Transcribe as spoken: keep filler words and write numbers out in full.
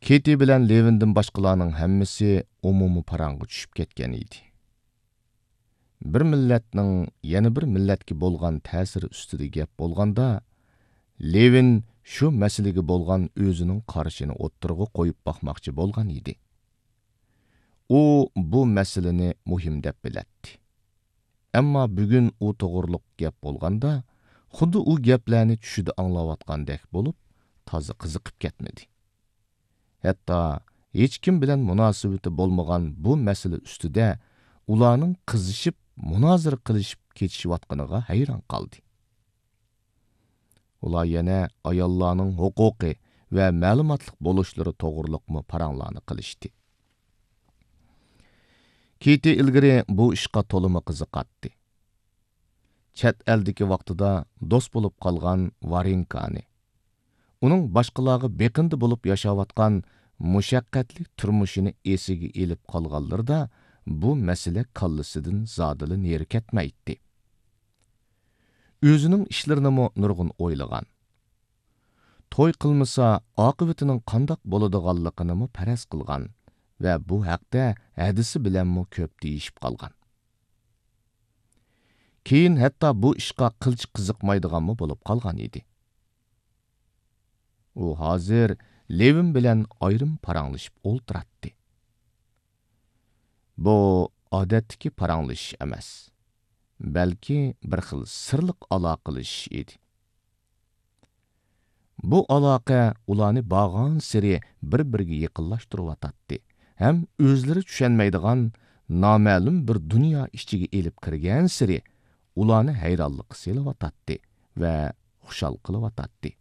Keti bilan Levindan boshqalarning hammasi umumiy parangga tushib ketgan edi. Bir millatning yana bir millatga bo'lgan ta'siri ustida gap bo'lganda, Levin shu masalaga bo'lgan o'zining qarashini o'ttirg'a qo'yib boqmoqchi bo'lgan edi. U bu masalani muhim deb biladi. Ammo bugun u to'g'riliq gap bo'lganda, xuddi u gaplarni tushida anglayotgandek bo'lib, toza qiziqib ketmadi. Hatto hech kim bilan munosabati bo'lmagan bu masala ustida ularning qizishib, munozara qilishib ketishayotganiga hayron qoldi. Ular yana ayollarning huquqi va ma'lumotlik bo'lishlari to'g'riliqmi paranglarni qilishdi. Keti ilgari bu ishqa to'limi qiziqatdi. Chet eldagi vaqtida do'st bo'lib qolgan Varinkani, uning boshqalarga beqindi bo'lib yashayotgan mushaqqatli turmushini esiga elib qolganlarda bu masala kallasidan zodili neri ketmaydi. O'zining ishlarini nurg'un o'ylagan. To'y qilmasa oqibatining qandoq bo'ladiganligini faraz qilgan va bu haqda hadisi bilan ko'p deyishib qolgan. Keyin hatto bu ishqa qilch qiziqmaydiganmi bo'lib qolgan edi. U hozir Levin bilan ayrim paranglashib o'ltiratdi. Bu odatdagi paranglashish emas, balki bir xil sirliq aloqalash edi. Bu aloqa ularni bağan siri bir-biriga yaqinlashtirib ham o'zlari tushunmaydigan noma'lum bir dunyo ichiga elib kirgan siri ularni hayronlikqa solayotdi va xushal qilayotdi.